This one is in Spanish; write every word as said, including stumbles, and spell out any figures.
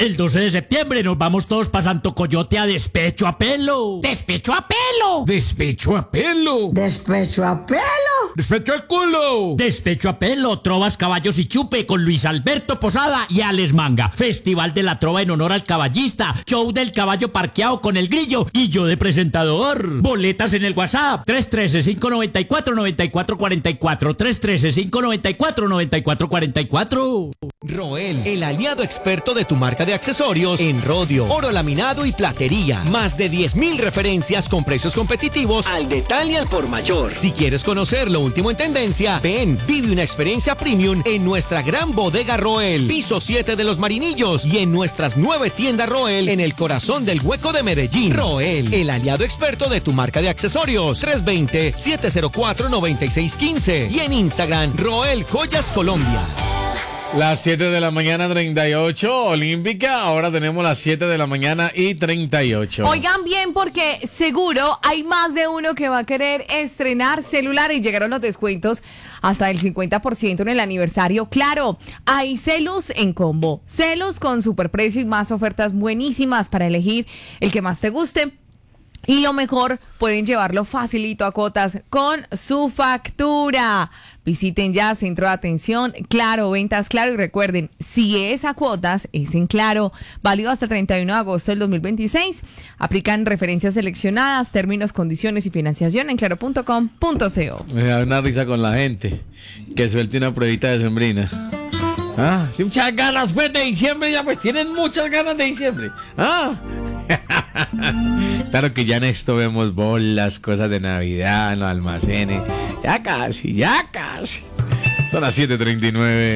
El doce de septiembre nos vamos todos pa' Santo Coyote a despecho a pelo. ¡Despecho a pelo! ¡Despecho a pelo! ¡Despecho a pelo! ¡Despecho a culo! Despecho a pelo, trovas, caballos y chupe con Luis Alberto Posada y Alex Manga. Festival de la trova en honor al caballista. Show del caballo parqueado con el grillo y yo de presentador. Boletas en el WhatsApp tres uno tres, cinco nueve cuatro, nueve cuatro cuatro cuatro. tres uno tres, cinco nueve cuatro, nueve cuatro cuatro cuatro. Roel, el aliado experto de tu marca de accesorios en rodio, oro laminado y platería. Más de diez mil referencias con precios competitivos al detalle y al por mayor. Si quieres conocer lo último en tendencia, ven, vive una experiencia premium en nuestra gran bodega Roel, piso siete de Los Marinillos y en nuestras nueve tiendas Roel en el corazón del Hueco de Medellín. Roel, el aliado experto de tu marca de accesorios. tres dos cero, siete cero cuatro, nueve seis uno cinco y en Instagram Roel Joyas Colombia. Las siete de la mañana, treinta y ocho, olímpica. Ahora tenemos las siete de la mañana y treinta y ocho. Oigan bien, porque seguro hay más de uno que va a querer estrenar celular y llegaron los descuentos hasta el cincuenta por ciento en el aniversario. Claro, hay Celus en combo. Celus con superprecio y más ofertas buenísimas para elegir el que más te guste. Y lo mejor, pueden llevarlo facilito a cuotas con su factura. Visiten ya Centro de Atención Claro, Ventas Claro y recuerden, si es a cuotas, es en Claro. Válido hasta el treinta y uno de agosto del dos mil veintiséis. Aplican referencias seleccionadas, términos, condiciones y financiación en claro punto com punto co. Me da una risa con la gente que suelte una pruebita de sembrina. Ah, tiene muchas ganas pues de diciembre, ya pues tienen muchas ganas de diciembre. Ah. Claro que ya en esto vemos bolas, cosas de Navidad, los almacenes. Ya casi, ya casi. Son las siete treinta y nueve.